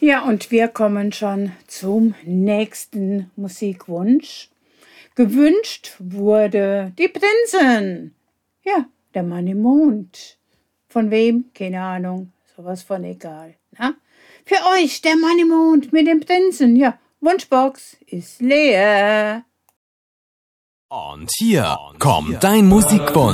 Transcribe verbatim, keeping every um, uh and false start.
Ja, und wir kommen schon zum nächsten Musikwunsch. Gewünscht wurde die Prinzen. Ja, der Mann im Mond. Von wem? Keine Ahnung. Sowas von egal. Na? Für euch der Mann im Mond mit dem Prinzen. Ja, Wunschbox ist leer. Und hier kommt dein Musikwunsch.